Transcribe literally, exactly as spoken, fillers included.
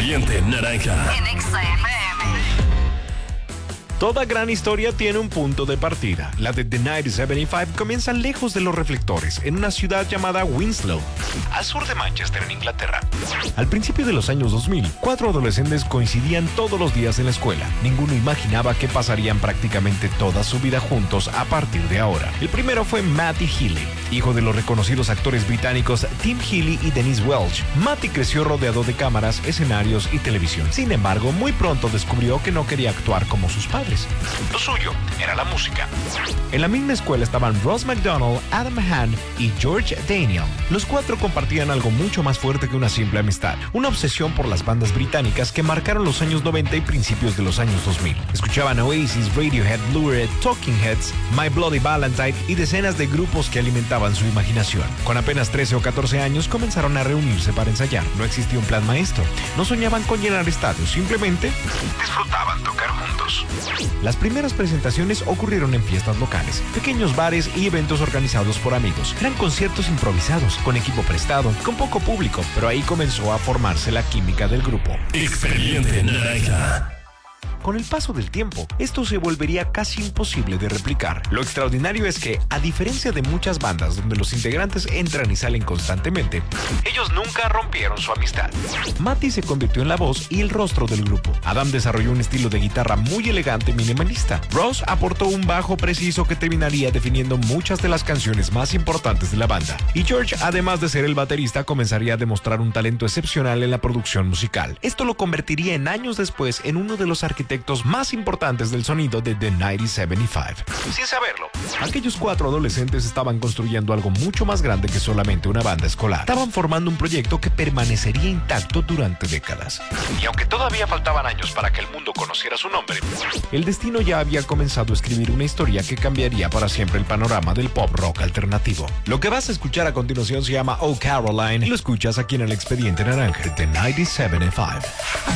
Expediente Naranja. En Exa F M. Toda gran historia tiene un punto de partida. La de The noventa y setenta y cinco comienza lejos de los reflectores, en una ciudad llamada Winslow, al sur de Manchester, en Inglaterra. Al principio de los años dos mil, cuatro adolescentes coincidían todos los días en la escuela. Ninguno imaginaba que pasarían prácticamente toda su vida juntos a partir de ahora. El primero fue Matty Healy, hijo de los reconocidos actores británicos Tim Healy y Denise Welch. Matty creció rodeado de cámaras, escenarios y televisión. Sin embargo, muy pronto descubrió que no quería actuar como sus padres. Lo suyo era la música. En la misma escuela estaban Ross MacDonald, Adam Hahn y George Daniel. Los cuatro compartían algo mucho más fuerte que una simple amistad, una obsesión por las bandas británicas que marcaron los años noventa y principios de los años dos mil. Escuchaban Oasis, Radiohead, Blue Red, Talking Heads, My Bloody Valentine y decenas de grupos que alimentaban su imaginación. Con apenas trece o catorce años comenzaron a reunirse para ensayar. No existía un plan maestro. No soñaban con llenar estadios, simplemente disfrutaban tocar juntos. Las primeras presentaciones ocurrieron en fiestas locales, pequeños bares y eventos organizados por amigos. Eran conciertos improvisados, con equipo prestado, con poco público, pero ahí comenzó a formarse la química del grupo. Expediente Naranja. Con el paso del tiempo, esto se volvería casi imposible de replicar. Lo extraordinario es que, a diferencia de muchas bandas donde los integrantes entran y salen constantemente, ellos nunca rompieron su amistad. Matty se convirtió en la voz y el rostro del grupo. Adam desarrolló un estilo de guitarra muy elegante y minimalista. Ross aportó un bajo preciso que terminaría definiendo muchas de las canciones más importantes de la banda. Y George, además de ser el baterista, comenzaría a demostrar un talento excepcional en la producción musical. Esto lo convertiría en años después en uno de los arquitectos más importantes del sonido de The noventa y setenta y cinco. Sin saberlo, aquellos cuatro adolescentes estaban construyendo algo mucho más grande que solamente una banda escolar. Estaban formando un proyecto que permanecería intacto durante décadas. Y aunque todavía faltaban años para que el mundo conociera su nombre, el destino ya había comenzado a escribir una historia que cambiaría para siempre el panorama del pop rock alternativo. Lo que vas a escuchar a continuación se llama Oh Caroline y lo escuchas aquí en el Expediente Naranja de The noventa y setenta y cinco.